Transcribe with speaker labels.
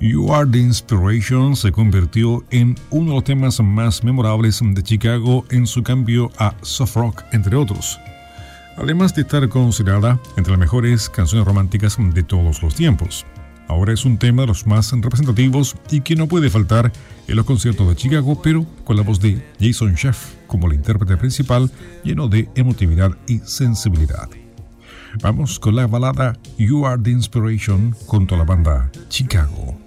Speaker 1: You Are the Inspiration se convirtió en uno de los temas más memorables de Chicago en su cambio a soft rock, entre otros. Además de estar considerada entre las mejores canciones románticas de todos los tiempos. Ahora es un tema de los más representativos y que no puede faltar en los conciertos de Chicago, pero con la voz de Jason Scheff como la intérprete principal, lleno de emotividad y sensibilidad. Vamos con la balada You Are the Inspiration junto a la banda Chicago.